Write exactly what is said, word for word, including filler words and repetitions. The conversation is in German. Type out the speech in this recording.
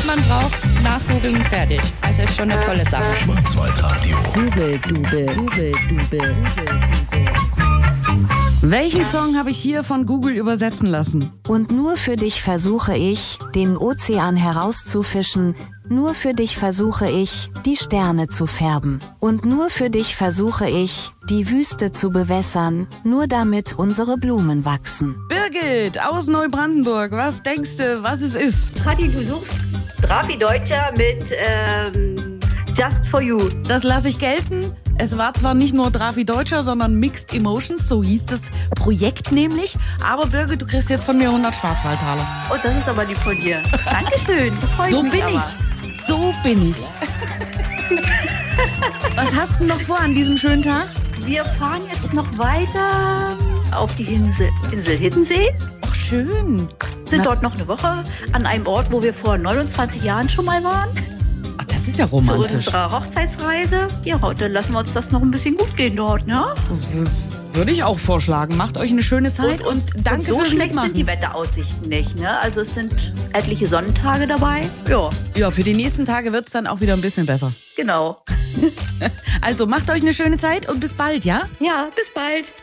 was man braucht, nachgoogeln, fertig. Also ist schon eine tolle Sache. Schwarzwaldradio. Google Dube, Google Dube, Welchen Song habe ich hier von Google übersetzen lassen? Und nur für dich versuche ich, den Ozean herauszufischen. Nur für dich versuche ich, die Sterne zu färben. Und nur für dich versuche ich, die Wüste zu bewässern. Nur damit unsere Blumen wachsen. Birgit aus Neubrandenburg, was denkst du, was es ist? Kathi, du suchst Drafi Deutscher mit ähm, Just for You. Das lasse ich gelten. Es war zwar nicht nur Drafi Deutscher, sondern Mixed Emotions, so hieß das Projekt nämlich. Aber Birgit, du kriegst jetzt von mir hundert Schwarzwaldtaler. Oh, das ist aber lieb von dir. Dankeschön, freue ich So mich bin aber. ich. So bin ich. Was hast du noch vor an diesem schönen Tag? Wir fahren jetzt noch weiter auf die Insel, Insel Hiddensee. Ach, schön. Sind Na, dort noch eine Woche an einem Ort, wo wir vor neunundzwanzig Jahren schon mal waren. ach, das ist ja Zu romantisch. unserer Hochzeitsreise. Ja, dann lassen wir uns das noch ein bisschen gut gehen dort, ne? Würde ich auch vorschlagen. Macht euch eine schöne Zeit und, danke und so fürs schlecht Mitmachen. sind die Wetteraussichten nicht, ne? Also es sind etliche Sonnentage dabei. Ja, Ja, für die nächsten Tage wird es dann auch wieder ein bisschen besser. genau. Also macht euch eine schöne Zeit und bis bald, ja? Ja, bis bald.